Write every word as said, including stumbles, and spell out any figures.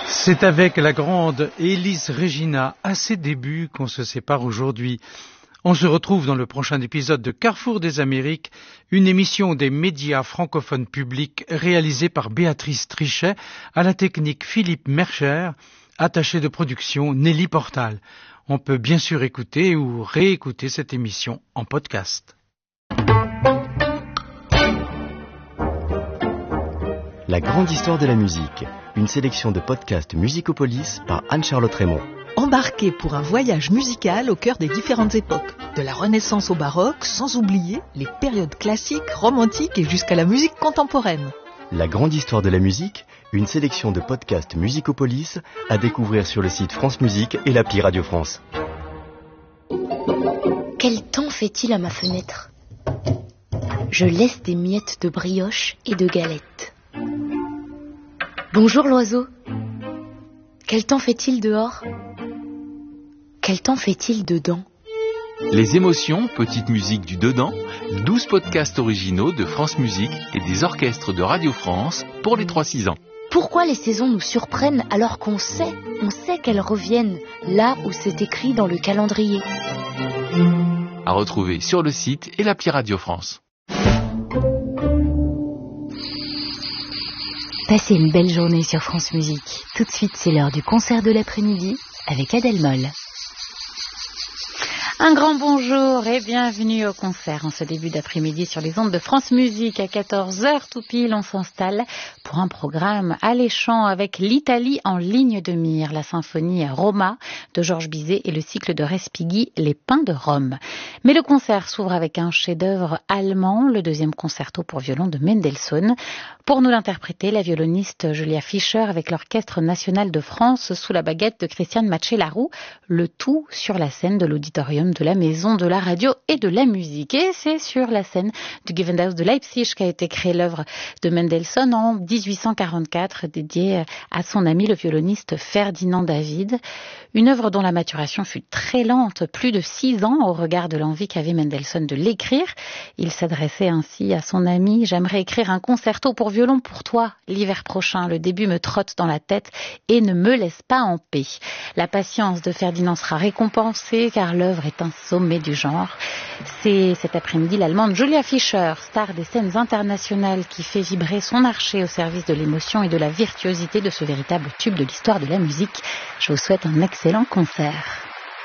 C'est avec la grande Elis Regina à ses débuts qu'on se sépare aujourd'hui. On se retrouve dans le prochain épisode de Carrefour des Amériques, une émission des médias francophones publics réalisée par Béatrice Trichet, à la technique Philippe Mercher, attaché de production Nelly Portal. On peut bien sûr écouter ou réécouter cette émission en podcast. La grande histoire de la musique, une sélection de podcasts Musicopolis par Anne-Charlotte Raymond. Embarquez pour un voyage musical au cœur des différentes époques, de la Renaissance au baroque, sans oublier les périodes classiques, romantiques et jusqu'à la musique contemporaine. La grande histoire de la musique, une sélection de podcasts Musicopolis à découvrir sur le site France Musique et l'appli Radio France. Quel temps fait-il à ma fenêtre ? Je laisse des miettes de brioche et de galettes. Bonjour l'oiseau. Quel temps fait-il dehors ? Quel temps fait-il dedans ? Les émotions, petite musique du dedans, douze podcasts originaux de France Musique et des orchestres de Radio France pour les trois six ans. Pourquoi les saisons nous surprennent alors qu'on sait, on sait qu'elles reviennent là où c'est écrit dans le calendrier ? À retrouver sur le site et l'appli Radio France. Passez une belle journée sur France Musique. Tout de suite, c'est l'heure du concert de l'après-midi avec Adèle Moll. Un grand bonjour et bienvenue au concert en ce début d'après-midi sur les ondes de France Musique. À quatorze heures tout pile, on s'installe pour un programme alléchant avec l'Italie en ligne de mire, la symphonie Roma de Georges Bizet et le cycle de Respighi, Les Pins de Rome. Mais le concert s'ouvre avec un chef-d'œuvre allemand, le deuxième concerto pour violon de Mendelssohn. Pour nous l'interpréter, la violoniste Julia Fischer avec l'Orchestre National de France sous la baguette de Christiane Matché-Laroux, le tout sur la scène de l'auditorium de la Maison de la Radio et de la Musique. Et c'est sur la scène du Gewandhaus de Leipzig qu'a été créée l'œuvre de Mendelssohn en dix-huit cent quarante-quatre, dédiée à son ami le violoniste Ferdinand David. Une œuvre dont la maturation fut très lente, plus de six ans au regard de l'envie qu'avait Mendelssohn de l'écrire. Il s'adressait ainsi à son ami: « J'aimerais écrire un concerto pour violon pour toi l'hiver prochain. Le début me trotte dans la tête et ne me laisse pas en paix. » La patience de Ferdinand sera récompensée car l'œuvre est un sommet du genre. C'est cet après-midi l'Allemande Julia Fischer, star des scènes internationales, qui fait vibrer son archet au service de l'émotion et de la virtuosité de ce véritable tube de l'histoire de la musique. Je vous souhaite un excellent concert.